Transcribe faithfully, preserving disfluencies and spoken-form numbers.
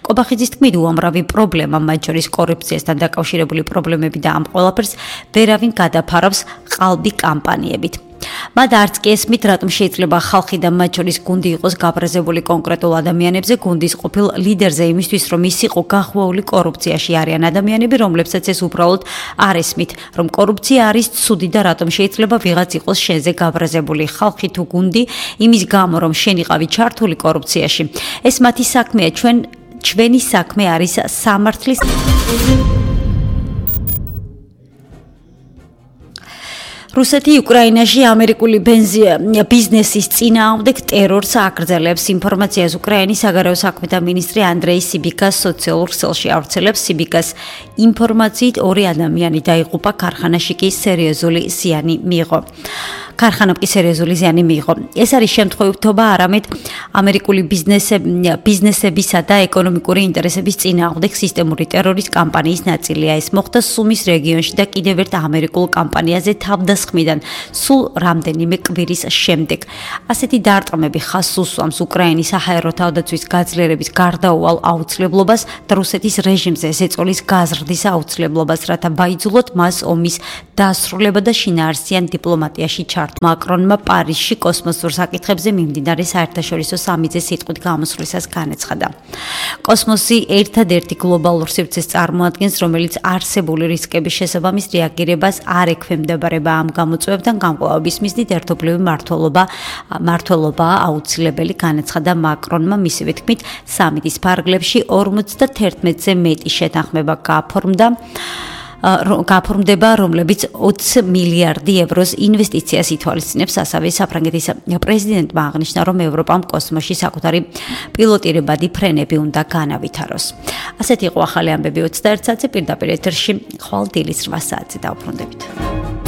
კობახიძის თქმით, უამრავი პრობლემა, მათ შორის კორუფციასთან დაკავშირებული პრობლემები და ამ ყველაფერს ვერავინ გადაფარავს ყალბი კამპანიებით. მათ არც კი ესმით, რატომ შეიძლება ხალხი და მათ შორის გუნდი იყოს გაბრაზებული კონკრეტულ ადამიანებზე, გუნდის ყოფილ ლიდერზე იმისთვის, რომ ის იყო გახვეული კორუფციაში არიან ადამიანები, რომლებსაც ეს უბრალოდ არ ესმით, რომ კორუფცია არის ცუდი და რატომ შეიძლება ვიღაც იყოს შენზე გაბრაზებული ხალხი თუ გუნდი, იმის გამო, რომ შენ იყავი ჩართული კორუფციაში. ეს მათი საქმეა, ჩვენ ჩვენი საქმე არის სამართლის რუსეთი უკრაინაში ამერიკული ბიზნესის წინააღმდეგ ტერორს აგრძელებს. ინფორმაციას უკრაინის საგარეო საქმეთა მინისტრი ანდრეი სიბიკას სოციალურ ქსელში ავრცელებს. სიბიკას ინფორმაციით ორი ადამიანი დაიღუპა, ქარხანაში კი სერიოზული ზიანი მიიღო. ქარხანამ კი სერიოზული ზიანი მიიღო. ეს არის შემთხვევითობა არამედ ამერიკული ბიზნესებისა და ეკონომიკური ინტერესების წინააღმდეგ სისტემური ტერორის კამპანიის ნაწილია. ეს მოხდა სუმის რეგიონში და კიდევ ერთ ამერიკულ კამპანიაზე თავდასხმიდან სულ რამდენიმე კვირის შემდეგ. ასეთი დარტყმები ხაზს უსვამს უკრაინის საჰაერო თავდაცვის გაძლიერების გარდაუვალ აუცილებლობას და რუსეთის რეჟიმზე ეს ეწოლის გაზრდის აუცილებლობას, რათა ბაიძულოთ მას ომის დასრულება და შინაარსიან დიპლომატიაში ჩართვა. მაკრონმა პარიზში კოსმოსურ საკითხებზე მიმდინარე საერთაშორისო სამიტზე სიტყვით გამოსვლისას განაცხადა. კოსმოსი ერთადერთი გლობალურ სივრცეს წარმოადგენს, რომელიც არსებული რისკების შესაბამის რეაგირებას არ ექვემდებარება. ამ გამოწვევებთან გამკლავების მიზნით ერთობლივი მმართველობა მმართველობაა აუცილებელი, განაცხადა მაკრონმა. მისივე თქმით, სამიტის ფარგლებში ორმოცდათერთმეტზე მეტი შეთანხმება გაფორმდა. გაფორმდება, რომლებიც ოცი მილიარდი ევროს ინვესტიციას ითვალისწინებს. ასევე საფრანგეთის პრეზიდენტმა აღნიშნა, რომ ევროპამ კოსმოსში საკუთარი პილოტირებადი ფრენები უნდა განავითაროს. ასეთი იყო ახალი ამბები ოცდაერთ საათზე, პირდაპირ ეთერში ხვალ დილის რვა საათზე დავბრუნდებით.